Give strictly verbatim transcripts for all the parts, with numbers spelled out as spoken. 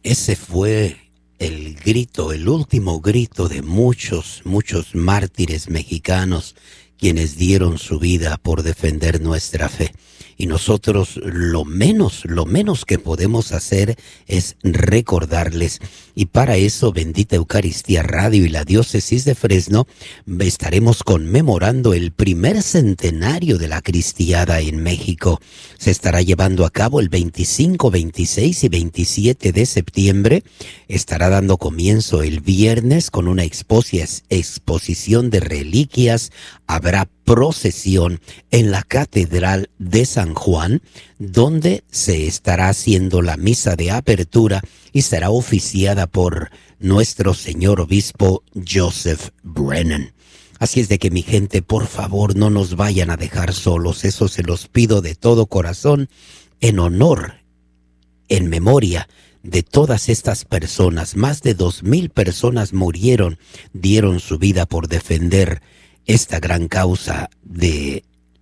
Ese fue el grito, el último grito de muchos, muchos mártires mexicanos quienes dieron su vida por defender nuestra fe. Y nosotros lo menos, lo menos que podemos hacer es recordarles. Y para eso, Bendita Eucaristía Radio y la Diócesis de Fresno estaremos conmemorando el primer centenario de la cristiada en México. Se estará llevando a cabo el veinticinco, veintiséis y veintisiete de septiembre. Estará dando comienzo el viernes con una exposición de reliquias. Habrá procesión en la Catedral de San Juan, donde se estará haciendo la misa de apertura y será oficiada por nuestro señor obispo Joseph Brennan. Así es de que, mi gente, por favor, no nos vayan a dejar solos. Eso se los pido de todo corazón, en honor, en memoria de todas estas personas. Más de dos mil personas murieron, dieron su vida por defender esta gran causa de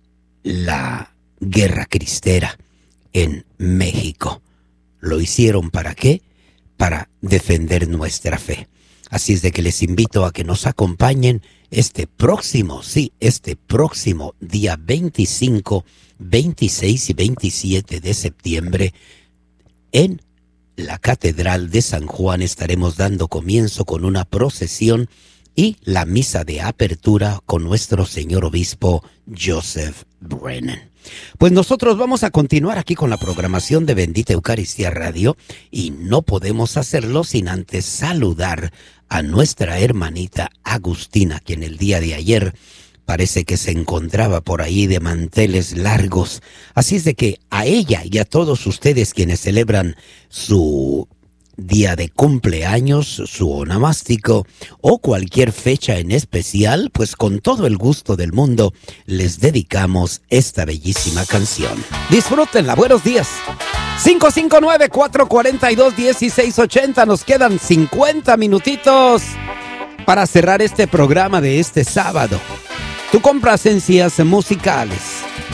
la guerra cristera en México. ¿Lo hicieron para qué? Para defender nuestra fe. Así es de que les invito a que nos acompañen este próximo, sí, este próximo día veinticinco, veintiséis y veintisiete de septiembre en la Catedral de San Juan. Estaremos dando comienzo con una procesión y la misa de apertura con nuestro señor obispo Joseph Brennan. Pues nosotros vamos a continuar aquí con la programación de Bendita Eucaristía Radio y no podemos hacerlo sin antes saludar a nuestra hermanita Agustina, quien el día de ayer parece que se encontraba por ahí de manteles largos. Así es de que a ella y a todos ustedes quienes celebran su día de cumpleaños, su onomástico o cualquier fecha en especial, pues con todo el gusto del mundo les dedicamos esta bellísima canción. Disfrútenla, buenos días. cinco cinco nueve, cuatro cuatro dos, uno seis ocho cero. Nos quedan cincuenta minutitos para cerrar este programa de este sábado. Tú compras encías musicales.